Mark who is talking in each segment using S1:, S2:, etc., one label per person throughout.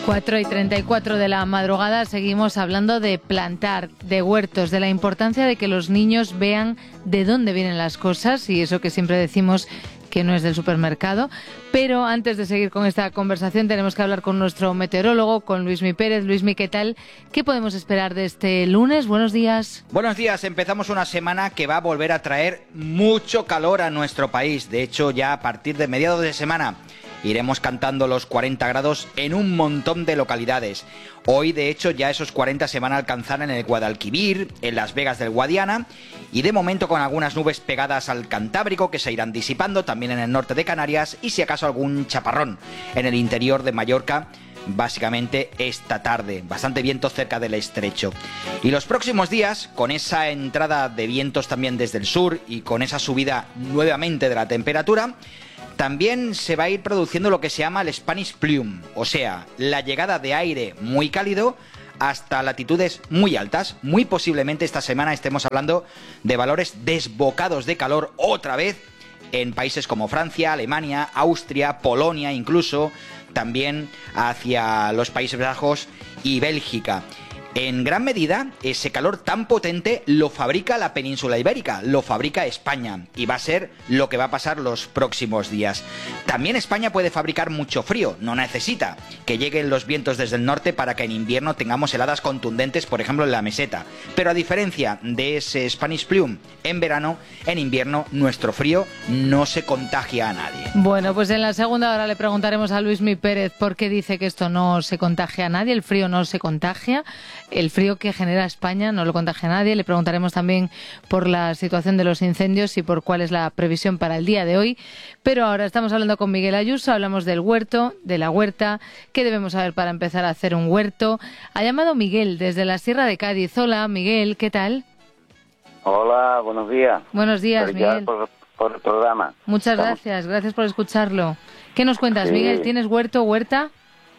S1: 4:34 de la madrugada seguimos hablando de plantar, de huertos, de la importancia de que los niños vean de dónde vienen las cosas y eso que siempre decimos que no es del supermercado. Pero antes de seguir con esta conversación tenemos que hablar con nuestro meteorólogo, con Luismi Pérez. Luismi, ¿qué tal? ¿Qué podemos esperar de este lunes? Buenos días.
S2: Buenos días. Empezamos una semana que va a volver a traer mucho calor a nuestro país. De hecho, ya a partir de mediados de semana iremos cantando los 40 grados en un montón de localidades. Hoy, de hecho, ya esos 40 se van a alcanzar en el Guadalquivir, en Las Vegas del Guadiana, y de momento con algunas nubes pegadas al Cantábrico que se irán disipando, también en el norte de Canarias, y si acaso algún chaparrón en el interior de Mallorca, básicamente esta tarde. Bastante viento cerca del estrecho. Y los próximos días, con esa entrada de vientos también desde el sur y con esa subida nuevamente de la temperatura, también se va a ir produciendo lo que se llama el Spanish Plume, o sea, la llegada de aire muy cálido hasta latitudes muy altas. Muy posiblemente esta semana estemos hablando de valores desbocados de calor otra vez en países como Francia, Alemania, Austria, Polonia incluso, también hacia los Países Bajos y Bélgica. En gran medida, ese calor tan potente lo fabrica la península ibérica, lo fabrica España, y va a ser lo que va a pasar los próximos días. También España puede fabricar mucho frío, no necesita que lleguen los vientos desde el norte para que en invierno tengamos heladas contundentes, por ejemplo en la meseta. Pero a diferencia de ese Spanish Plume en verano, en invierno nuestro frío no se contagia a nadie.
S1: Bueno, pues en la segunda hora le preguntaremos a Luismi Pérez por qué dice que esto no se contagia a nadie, el frío no se contagia. El frío que genera España no lo contagia a nadie. Le preguntaremos también por la situación de los incendios y por cuál es la previsión para el día de hoy. Pero ahora estamos hablando con Miguel Ayuso, hablamos del huerto, de la huerta, qué debemos saber para empezar a hacer un huerto. Ha llamado Miguel desde la Sierra de Cádiz. Hola, Miguel, ¿qué tal?
S3: Hola, buenos días.
S1: Buenos días, Miguel.
S3: Por el programa.
S1: Muchas gracias por escucharlo. ¿Qué nos cuentas, Miguel? ¿Tienes huerto, huerta?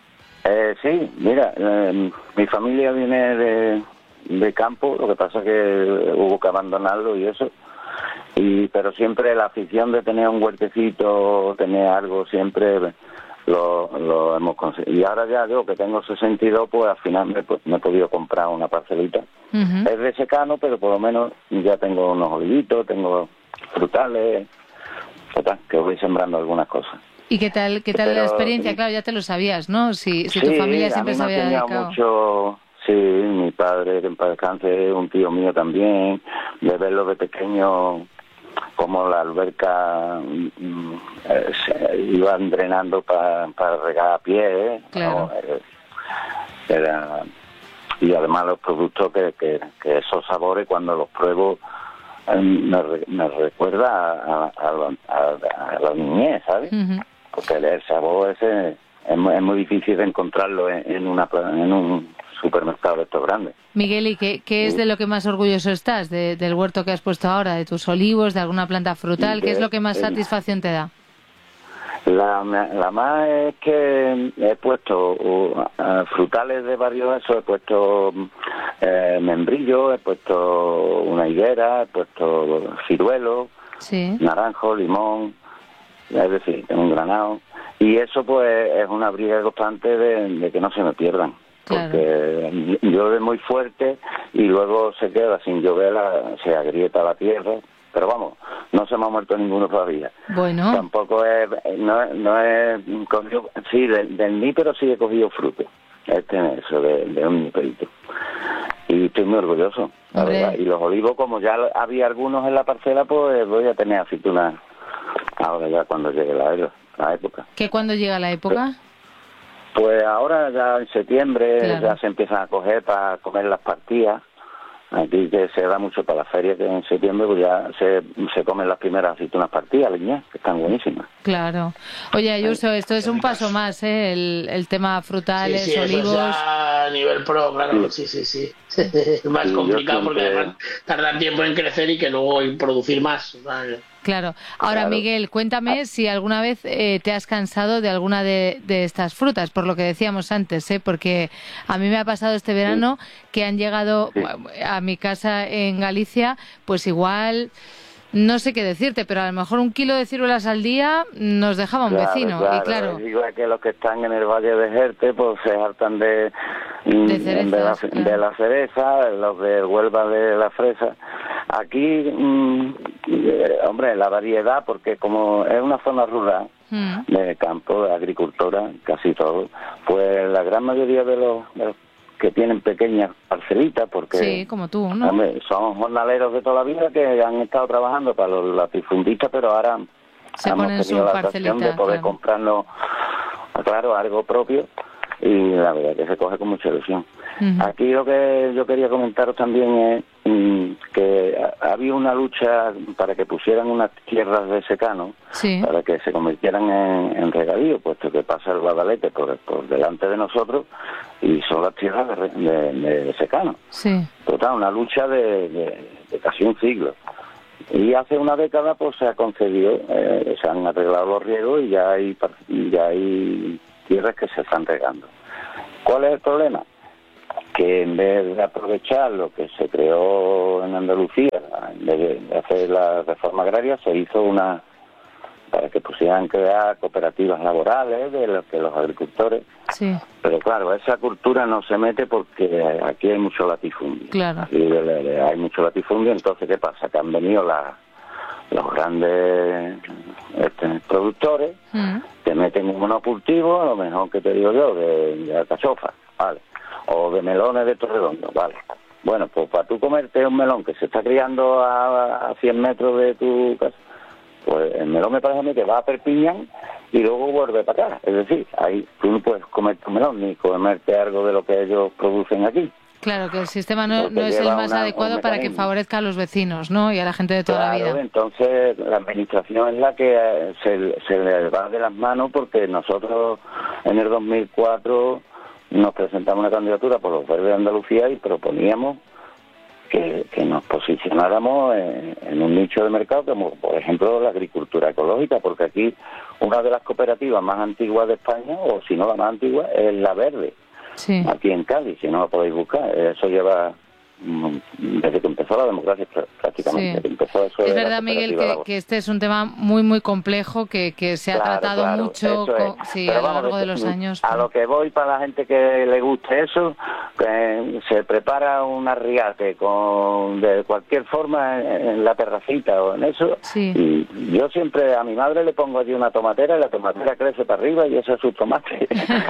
S3: Sí, mira, mi familia viene de campo, lo que pasa es que hubo que abandonarlo y eso, pero siempre la afición de tener un huertecito, tener algo, siempre lo hemos conseguido. Y ahora ya yo que tengo 62, pues al final me he podido comprar una parcelita. Uh-huh. Es de secano, pero por lo menos ya tengo unos olivitos, tengo frutales, que voy sembrando algunas cosas.
S1: ¿Y qué tal la experiencia? Claro, ya te lo sabías, ¿no? Si tu familia siempre se había dedicado.
S3: Mucho, sí, mi padre, que en paz descanse, un tío mío también, de verlo de pequeño, como la alberca se iban drenando para regar a pie,
S1: claro.
S3: ¿no? Y además los productos que esos sabores, cuando los pruebo, me recuerda a la niñez, ¿sabes? Uh-huh. Porque el sabor ese es muy difícil de encontrarlo en un supermercado de estos grandes.
S1: Miguel, ¿y qué es de lo que más orgulloso estás? ¿Del huerto que has puesto ahora? ¿De tus olivos? ¿De alguna planta frutal? ¿Qué es lo que más satisfacción te da?
S3: La más es que he puesto frutales de varios esos, he puesto membrillo, he puesto una higuera, he puesto ciruelo, sí, naranjo, limón, es decir, un granado, y eso pues es una briga constante de que no se me pierdan. Claro. Porque llueve muy fuerte y luego se queda sin llover, se agrieta la tierra. Pero vamos, no se me ha muerto ninguno todavía.
S1: Bueno.
S3: Tampoco no he cogido, sí, del nípero sí he cogido fruto. Eso de un níperito. Y estoy muy orgulloso, la verdad. Y los olivos, como ya había algunos en la parcela, pues voy a tener aceitunas ahora ya cuando llegue la época.
S1: ¿Qué cuándo llega la época?
S3: Pues ahora ya en septiembre, claro, ya se empiezan a coger para comer las partías. Aquí que se da mucho para la feria, que en septiembre pues ya se comen las primeras aceitunas partidas, leñas, que están buenísimas.
S1: Claro. Oye, Ayuso, esto es un paso más, ¿eh? El tema frutales,
S4: sí,
S1: olivos...
S4: Eso ya a nivel pro, claro, sí. Es más complicado porque además tardan tiempo en crecer y que luego en producir más. ¿Vale?
S1: Claro. Ahora, claro, Miguel, cuéntame si alguna vez te has cansado de alguna de estas frutas, por lo que decíamos antes, ¿eh? Porque a mí me ha pasado este verano que han llegado a mi casa en Galicia, pues igual No sé qué decirte, pero a lo mejor 1 kilo de ciruelas al día nos dejaba un vecino.
S3: Claro,
S1: y claro,
S3: digo que los que están en el Valle de Jerte pues se hartan de
S1: cerezas,
S3: de la cereza, los de Huelva de la fresa. Aquí, hombre, la variedad, porque como es una zona rural, de campo, de agricultura, casi todo, pues la gran mayoría de los que tienen pequeñas parcelitas, porque
S1: sí, como tú, ¿no?
S3: Hombre, son jornaleros de toda la vida que han estado trabajando para los latifundistas, pero ahora hemos tenido la ocasión de poder comprarnos, claro, algo propio, y la verdad que se coge con mucha ilusión. Aquí lo que yo quería comentaros también es que había una lucha para que pusieran unas tierras de secano, para que se convirtieran en regadío, puesto que pasa el Guadalete por delante de nosotros y son las tierras de secano. Total, una lucha de casi un siglo. Y hace una década pues se ha concedido, se han arreglado los riegos y ya hay tierras que se están regando. ¿Cuál es el problema? Que en vez de aprovechar lo que se creó en Andalucía, en vez de hacer la reforma agraria, se hizo para que pusieran crear cooperativas laborales de los agricultores. Pero claro, esa cultura no se mete porque aquí hay mucho latifundio. Aquí hay mucho latifundio, entonces ¿qué pasa? Que han venido los grandes productores, te meten un monocultivo, a lo mejor que te digo yo, de alcachofa, ¿vale? O de melones de Torredondo, ¿vale? Bueno, pues para tú comerte un melón que se está criando a 100 metros de tu casa, pues el melón me parece a mí que va a Perpiñán y luego vuelve para acá. Es decir, ahí tú no puedes comerte un melón ni comerte algo de lo que ellos producen aquí.
S1: Claro, que el sistema no es el más adecuado para que favorezca a los vecinos, ¿no? Y a la gente de toda la vida.
S3: Entonces la administración es la que se le va de las manos, porque nosotros en el 2004 nos presentamos una candidatura por los Verdes de Andalucía y proponíamos que nos posicionáramos en un nicho de mercado como, por ejemplo, la agricultura ecológica, porque aquí una de las cooperativas más antiguas de España, o si no la más antigua, es La Verde, aquí en Cádiz, si no la podéis buscar. Eso lleva desde que empezó la democracia prácticamente.
S1: Es verdad, Miguel, que este es un tema muy, muy complejo, que se ha tratado mucho a lo largo de los años.
S3: A lo que voy, para la gente que le guste eso, se prepara un arriate de cualquier forma en la terracita o en eso. Y yo siempre a mi madre le pongo allí una tomatera y la tomatera crece para arriba y eso es su tomate.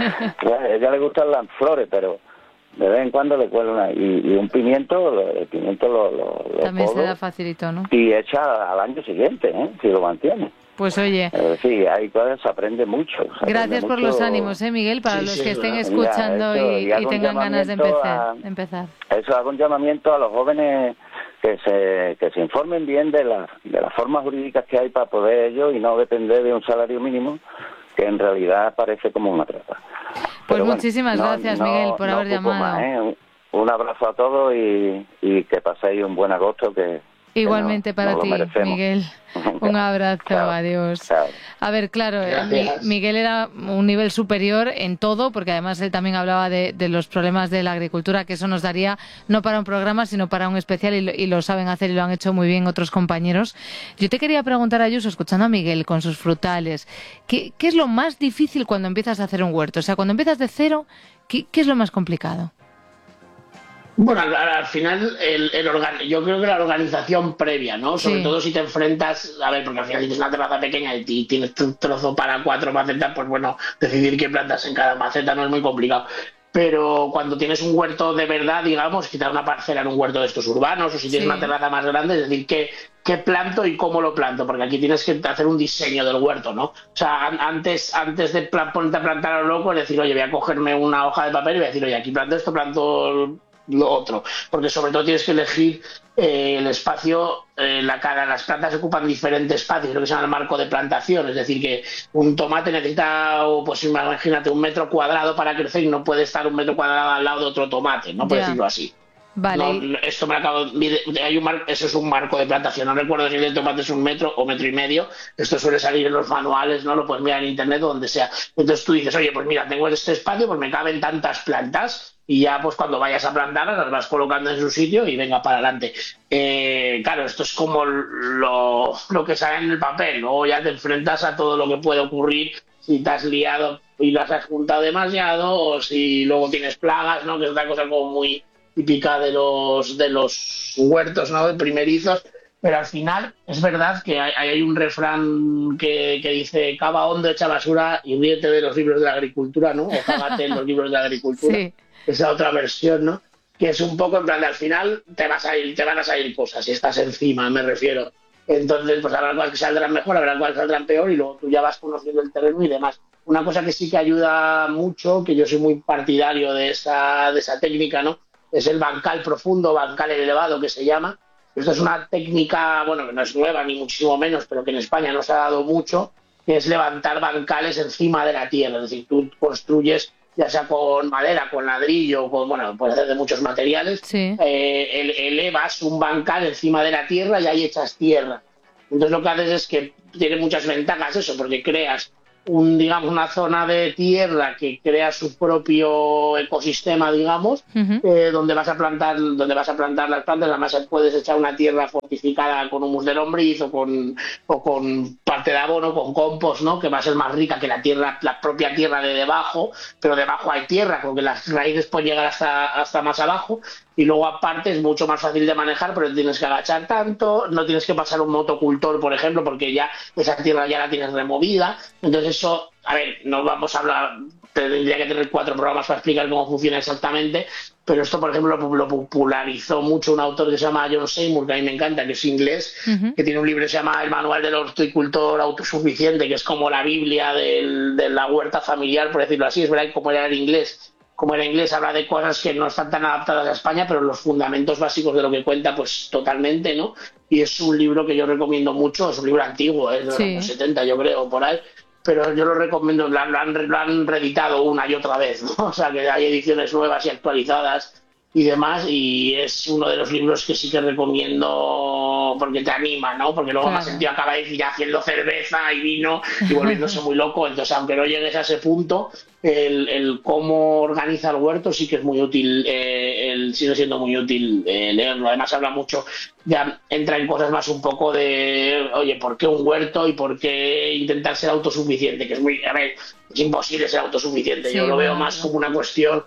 S3: A ella le gustan las flores, pero de vez en cuando le cuelo y un pimiento, el pimiento lo
S1: también se da facilito, ¿no?
S3: Y echa al año siguiente, si lo mantiene.
S1: Pues oye,
S3: sí, hay cosas, se aprende mucho.
S1: Gracias por los ánimos, Miguel, para los que estén escuchando y tengan ganas de empezar.
S3: Eso, hago un llamamiento a los jóvenes que se informen bien de las formas jurídicas que hay para poder ellos y no depender de un salario mínimo, que en realidad parece como una trampa.
S1: Pues muchísimas gracias, Miguel, por haber llamado.
S3: Un abrazo a todos y que paséis un buen agosto.
S1: Igualmente para ti, Miguel. Un abrazo,
S3: Chao.
S1: Adiós.
S3: Chao.
S1: A ver, claro, Miguel era un nivel superior en todo, porque además él también hablaba de los problemas de la agricultura, que eso nos daría no para un programa, sino para un especial, y lo saben hacer y lo han hecho muy bien otros compañeros. Yo te quería preguntar, Ayuso, escuchando a Miguel con sus frutales, ¿qué es lo más difícil cuando empiezas a hacer un huerto? O sea, cuando empiezas de cero, ¿qué es lo más complicado?
S4: Bueno, al final yo creo que la organización previa, ¿no? Sobre todo si te enfrentas, a ver, porque al final tienes una terraza pequeña y tienes un trozo para 4 macetas, pues bueno, decidir qué plantas en cada maceta no es muy complicado. Pero cuando tienes un huerto de verdad, digamos, quizás una parcela en un huerto de estos urbanos, o si tienes una terraza más grande, es decir, qué planto y cómo lo planto, porque aquí tienes que hacer un diseño del huerto, ¿no? O sea, antes de ponerte a plantar a lo loco, es decir, oye, voy a cogerme una hoja de papel y voy a decir, oye, aquí planto esto, planto lo otro, porque sobre todo tienes que elegir el espacio, las plantas ocupan diferentes espacios, lo que se llama el marco de plantación, es decir, que un tomate necesita, pues imagínate, 1 metro cuadrado para crecer y no puede estar 1 metro cuadrado al lado de otro tomate, ¿no? Por decirlo así.
S1: Vale.
S4: No, esto me acabo eso es un marco de plantación. No recuerdo si el tomate es 1 metro o 1,5 metros. Esto suele salir en los manuales, ¿no? Lo puedes mirar en internet o donde sea. Entonces tú dices, oye, pues mira, tengo este espacio, pues me caben tantas plantas y ya pues cuando vayas a plantarlas las vas colocando en su sitio y venga para adelante. Claro, esto es como lo que sale en el papel. Luego ya te enfrentas a todo lo que puede ocurrir si te has liado y las has juntado demasiado o si luego tienes plagas, ¿no? Que es una cosa como muy típica de los huertos, ¿no? De primerizos, pero al final es verdad que hay un refrán que dice cava hondo, echa basura y ríete de los libros de la agricultura, ¿no? O cágate en los libros de la agricultura.
S1: Sí.
S4: Esa otra versión, ¿no? Que es un poco en plan de al final te van a salir cosas si estás encima, me refiero. Entonces, pues habrá cosas que saldrán mejor, habrá cosas que saldrán peor y luego tú ya vas conociendo el terreno y demás. Una cosa que sí que ayuda mucho, que yo soy muy partidario de esa técnica, ¿no? Es el bancal profundo, bancal elevado que se llama. Esto es una técnica, bueno, que no es nueva ni muchísimo menos, pero que en España no se ha dado mucho, que es levantar bancales encima de la tierra. Es decir, tú construyes, ya sea con madera, con ladrillo, bueno, puedes hacer de muchos materiales,
S1: Sí.
S4: elevas un bancal encima de la tierra y ahí echas tierra. Entonces lo que haces es que tiene muchas ventajas eso, porque creas digamos, una zona de tierra que crea su propio ecosistema, digamos, donde vas a plantar las plantas. Además puedes echar una tierra fortificada con humus de lombriz o con parte de abono, con compost, ¿no? Que va a ser más rica que la propia tierra de debajo, pero debajo hay tierra, porque las raíces pueden llegar hasta más abajo. Y luego aparte es mucho más fácil de manejar, pero tienes que agachar tanto, no tienes que pasar un motocultor, por ejemplo, porque ya esa tierra ya la tienes removida. Entonces eso, a ver, no vamos a hablar, tendría que tener 4 programas para explicar cómo funciona exactamente, pero esto, por ejemplo, lo popularizó mucho un autor que se llama John Seymour, que a mí me encanta, que es inglés, que tiene un libro que se llama El Manual del Horticultor Autosuficiente, que es como la Biblia de la huerta familiar, por decirlo así. Es verdad que como era inglés, habla de cosas que no están tan adaptadas a España, pero los fundamentos básicos de lo que cuenta, pues totalmente, ¿no? Y es un libro que yo recomiendo mucho, es un libro antiguo, es de los años 70, yo creo, por ahí, pero yo lo recomiendo, lo han reeditado una y otra vez, ¿no? O sea, que hay ediciones nuevas y actualizadas y demás, y es uno de los libros que sí que recomiendo porque te anima, ¿no? Porque luego más el tío acaba de ir haciendo cerveza y vino y volviéndose muy loco. Entonces, aunque no llegues a ese punto, el cómo organiza el huerto sí que es muy útil, sigue siendo muy útil leerlo. Además habla mucho, ya entra en cosas más un poco de, oye, ¿por qué un huerto y por qué intentar ser autosuficiente? Que es imposible ser autosuficiente. Yo lo veo más como una cuestión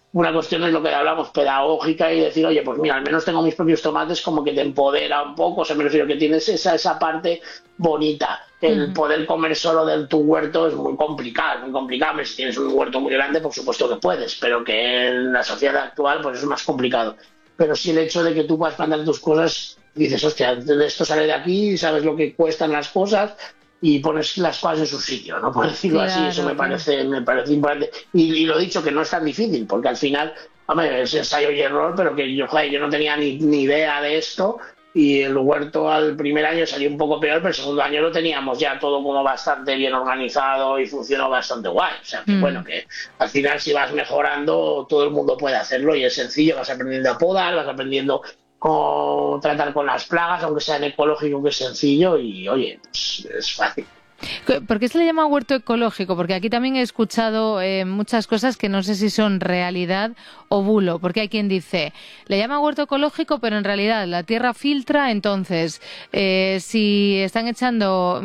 S4: es lo que hablamos, pedagógica, y decir, oye, pues mira, al menos tengo mis propios tomates, como que te empodera un poco. O sea, me refiero que tienes esa parte bonita. El poder comer solo de tu huerto es muy complicado, muy complicado. Si tienes un huerto muy grande, por supuesto que puedes, pero que en la sociedad actual pues es más complicado. Pero sí el hecho de que tú puedas plantar tus cosas, dices, hostia, de esto sale de aquí, sabes lo que cuestan las cosas, y pones las cosas en su sitio, ¿no? Por decirlo así, eso me parece importante. Y lo dicho, que no es tan difícil, porque al final, hombre, es ensayo y error, pero que yo no tenía ni idea de esto, y el huerto al primer año salió un poco peor, pero el segundo año lo teníamos ya todo como bastante bien organizado y funcionó bastante guay. O sea, que bueno, que al final si vas mejorando, todo el mundo puede hacerlo y es sencillo, vas aprendiendo a podar, vas aprendiendo cómo tratar con las plagas, aunque sea en ecológico, que es sencillo, y oye, pues es fácil.
S1: ¿Por qué se le llama huerto ecológico? Porque aquí también he escuchado muchas cosas que no sé si son realidad o bulo, porque hay quien dice, le llama huerto ecológico, pero en realidad la tierra filtra, entonces si están echando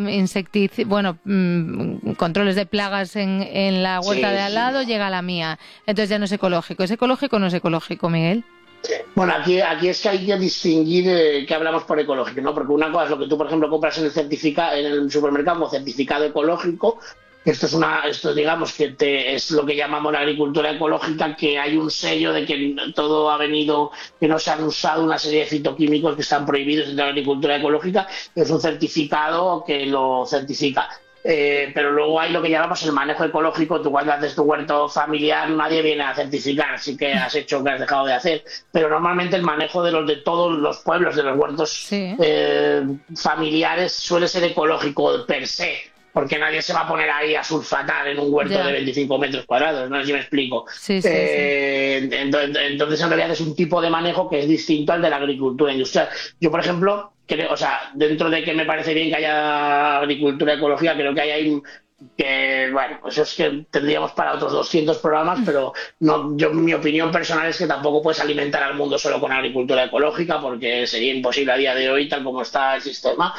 S1: controles de plagas en la huerta de al lado, llega a la mía, entonces ya no es ecológico. ¿Es ecológico o no es ecológico, Miguel?
S4: Bueno, aquí es que hay que distinguir qué hablamos por ecológico, ¿no? Porque una cosa es lo que tú, por ejemplo, compras en el supermercado como certificado ecológico. Esto digamos que es lo que llamamos la agricultura ecológica, que hay un sello de que todo ha venido, que no se han usado una serie de fitoquímicos que están prohibidos en la agricultura ecológica. Es un certificado que lo certifica. Pero luego hay lo que llamamos el manejo ecológico. Tú cuando haces tu huerto familiar nadie viene a certificar si que has hecho o que has dejado de hacer, pero normalmente el manejo de todos los pueblos, de los huertos familiares, suele ser ecológico per se. porque nadie se va a poner ahí a surfatar en un huerto de 25 metros cuadrados, no sé si me explico.
S1: Sí, sí,
S4: entonces, en realidad es un tipo de manejo que es distinto al de la agricultura industrial. Yo, por ejemplo, creo, o sea, dentro de que me parece bien que haya agricultura ecológica, creo que hay ahí que, bueno, pues es que tendríamos para otros 200 programas, pero no, mi opinión personal es que tampoco puedes alimentar al mundo solo con agricultura ecológica, porque sería imposible a día de hoy, tal como está el sistema,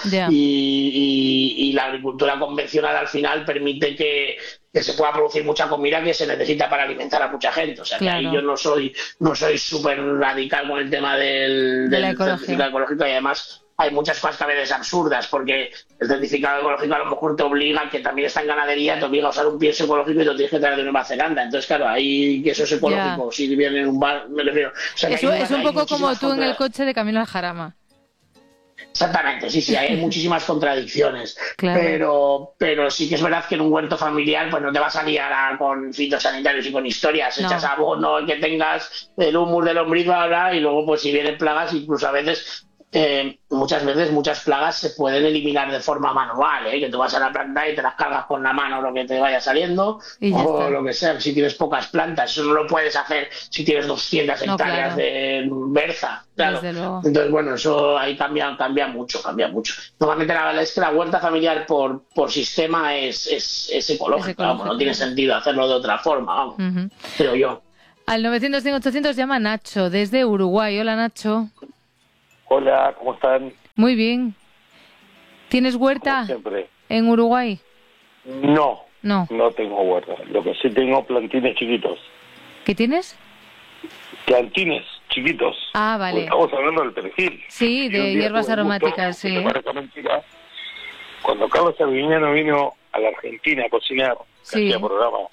S4: y la agricultura convencional al final permite que se pueda producir mucha comida que se necesita para alimentar a mucha gente. O sea, que ahí yo no soy súper radical con el tema del certificado ecológico, y además hay muchas cosas que a veces absurdas, porque el certificado ecológico a lo mejor te obliga, que también está en ganadería, te obliga a usar un pienso ecológico y lo tienes que traer de Nueva Zelanda. Entonces, claro, ahí que eso es ecológico, si viene en un bar, me refiero. O sea,
S1: eso es un poco como tú en el coche de camino al Jarama.
S4: Exactamente, sí, hay muchísimas contradicciones, claro. pero sí que es verdad que en un huerto familiar pues no te vas a liar con fitosanitarios y con historias, echas abono, que tengas el humus del lombriz, y luego pues si vienen plagas, incluso a veces muchas veces muchas plagas se pueden eliminar de forma manual, que tú vas a la planta y te las cargas con la mano lo que te vaya saliendo, o lo que sea, si tienes pocas plantas. Eso no lo puedes hacer si tienes 200 hectáreas de berza, claro. Entonces, bueno, eso ahí cambia mucho. Normalmente es que la huerta familiar por sistema es ecológica, vamos, no tiene sentido hacerlo de otra forma, vamos, creo yo.
S1: Al 900-800 llama Nacho, desde Uruguay. Hola, Nacho.
S5: Hola, ¿cómo están?
S1: Muy bien. ¿Tienes huerta en Uruguay?
S5: No tengo huerta. Lo que sí tengo, plantines chiquitos.
S1: ¿Qué tienes?
S5: Plantines chiquitos.
S1: Ah, vale.
S5: Estamos hablando del perejil.
S1: Sí, de hierbas aromáticas, sí.
S5: Mentira, cuando Carlos Arguiñano vino a la Argentina a cocinar, hacía programas.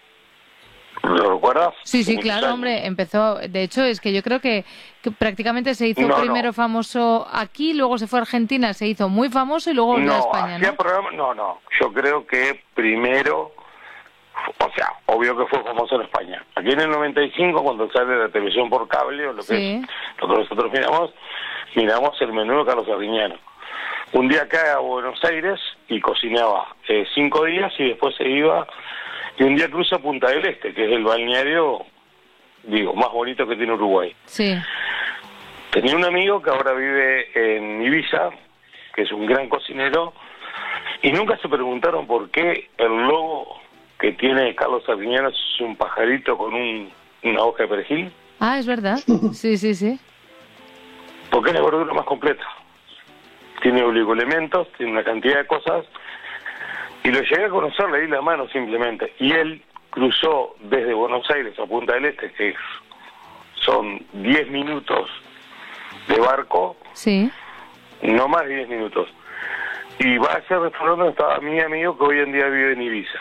S5: ¿Lo recuerdas?
S1: Sí, claro, hombre, empezó, de hecho es que yo creo que prácticamente se hizo primero famoso aquí, luego se fue a Argentina, se hizo muy famoso y luego volvió a España, ¿no?
S5: Yo creo que primero, o sea, obvio que fue famoso en España. Aquí en el 95, cuando sale la televisión por cable, o lo que es, lo que nosotros miramos el menú de Carlos Arguiñano. Un día acá a Buenos Aires y cocinaba 5 días y después se iba. Y un día cruza Punta del Este, que es el balneario, más bonito que tiene Uruguay.
S1: Sí.
S5: Tenía un amigo que ahora vive en Ibiza, que es un gran cocinero, y nunca se preguntaron por qué el logo que tiene Carlos Arguiñano es un pajarito con una hoja de perejil.
S1: Ah, es verdad. Sí.
S5: Porque es la verdura más completa. Tiene oligoelementos, tiene una cantidad de cosas. Y lo llegué a conocer, le di la mano simplemente. Y él cruzó desde Buenos Aires a Punta del Este, que son 10 minutos de barco.
S1: Sí.
S5: No más de 10 minutos. Y va a ese restaurante donde estaba mi amigo, que hoy en día vive en Ibiza.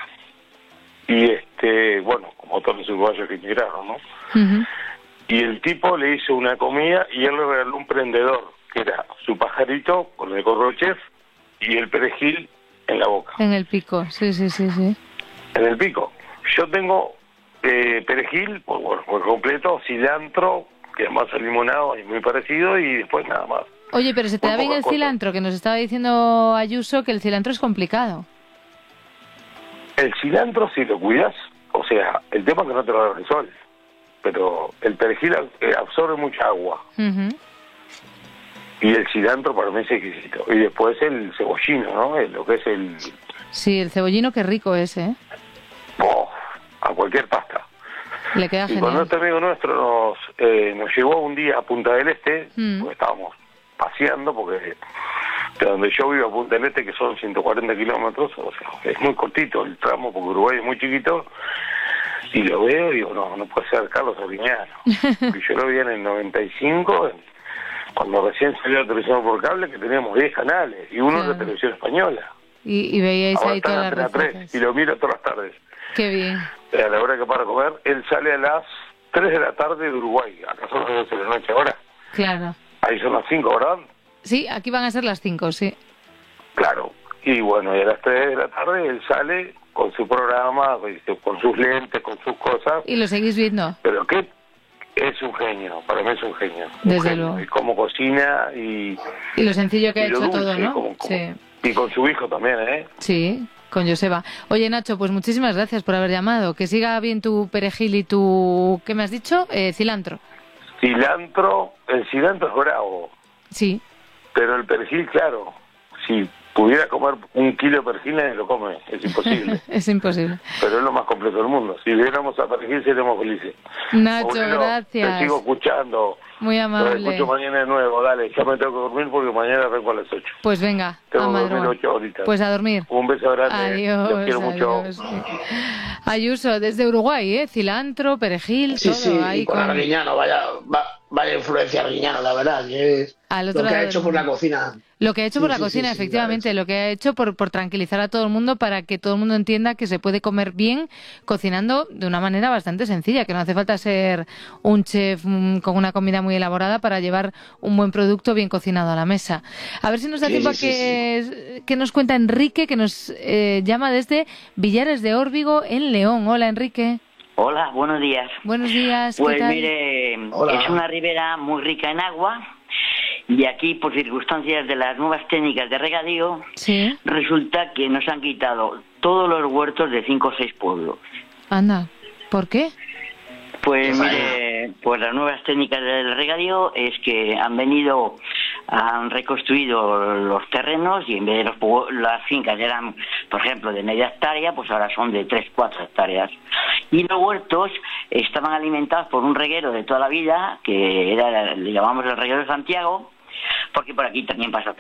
S5: Y como todos los uruguayos que emigraron, ¿no? Uh-huh. Y el tipo le hizo una comida y él le regaló un prendedor, que era su pajarito con el gorro chef y el perejil en la boca.
S1: En el pico, sí.
S5: En el pico. Yo tengo perejil, por completo, cilantro, que es más limonado y muy parecido, y después nada más.
S1: Oye, pero se te da bien el cilantro, que nos estaba diciendo Ayuso que el cilantro es complicado.
S5: El cilantro, si lo cuidas, o sea, el tema es que no te lo da el sol, pero el perejil absorbe mucha agua. Uh-huh. Y el cilantro para mí es exquisito. Y después el cebollino, ¿no? Lo que es el...
S1: Sí, el cebollino qué rico es, ¿eh?
S5: A cualquier pasta.
S1: Le queda genial.
S5: Cuando este amigo nuestro nos llevó un día a Punta del Este, porque estábamos paseando, porque de donde yo vivo a Punta del Este, que son 140 kilómetros, o sea, es muy cortito el tramo, porque Uruguay es muy chiquito, y lo veo y digo, no puede ser Carlos Arguiñano. Y yo lo vi en el 95... cuando recién salió la televisión por cable, que teníamos 10 canales, y uno de televisión española.
S1: Y veíais
S5: ahora
S1: ahí todas las recetas.
S5: 3, y lo miro todas las tardes.
S1: Qué bien.
S5: A la hora que para comer, él sale a las 3 de la tarde de Uruguay. Acá son las 12 de la noche ahora.
S1: Claro.
S5: Ahí son las 5, ¿verdad?
S1: Sí, aquí van a ser las 5, sí.
S5: Claro. Y bueno, y a las 3 de la tarde él sale con su programa, con sus lentes, con sus cosas.
S1: ¿Y lo seguís viendo?
S5: Pero qué... Es un genio, para mí es un genio.
S1: Desde luego.
S5: Y cómo cocina y
S1: lo sencillo que ha hecho
S5: dulce,
S1: todo, ¿no?
S5: Sí. Y con su hijo también, ¿eh?
S1: Sí. Con Joseba. Oye, Nacho, pues muchísimas gracias por haber llamado. Que siga bien tu perejil y tu... ¿Qué me has dicho? Cilantro.
S5: Cilantro, el cilantro es bravo.
S1: Sí.
S5: Pero el perejil, claro, si pudiera comer 1 kilo de perejil, nadie lo come, es imposible.
S1: Es imposible.
S5: Pero es lo más completo del mundo. Si viéramos a perejil, seríamos felices.
S1: Nacho,
S5: Paulino,
S1: gracias.
S5: Te sigo escuchando.
S1: Muy amable.
S5: Te escucho mañana de nuevo, dale. Ya me tengo que dormir porque mañana arranco a las 8.
S1: Pues venga,
S5: tengo
S1: a
S5: que
S1: madrugar.
S5: dormir 8 horitas.
S1: Pues a dormir.
S5: Un beso grande.
S1: Adiós.
S5: Los quiero mucho.
S1: Ayuso, desde Uruguay, cilantro, perejil,
S4: sí,
S1: todo.
S4: Sí,
S1: ahí
S4: y con Arguiñano, vaya influencia Arguiñano, la verdad. Que es lo que ha hecho por la cocina.
S1: Lo que ha hecho por la cocina, efectivamente, lo que ha hecho por tranquilizar a todo el mundo, para que todo el mundo entienda que se puede comer bien cocinando de una manera bastante sencilla, que no hace falta ser un chef con una comida muy elaborada para llevar un buen producto bien cocinado a la mesa. A ver si nos da tiempo a que nos cuenta Enrique, que nos llama desde Villares de Órbigo, en León. Hola, Enrique.
S6: Hola, buenos días.
S1: Buenos días, ¿qué
S6: pues
S1: tal?
S6: Mire,
S4: Hola.
S6: Es una ribera muy rica en agua. Y aquí, por circunstancias de las nuevas técnicas de regadío,
S1: ¿Sí?
S6: resulta que nos han quitado todos los huertos de 5 o 6 pueblos.
S1: Anda, ¿por qué?
S6: Pues mire, pues las nuevas técnicas del regadío es que han reconstruido los terrenos, y en vez de las fincas eran, por ejemplo, de media hectárea, pues ahora son de 3-4 hectáreas. Y los huertos estaban alimentados por un reguero de toda la vida, que le llamamos el reguero de Santiago, porque por aquí también pasa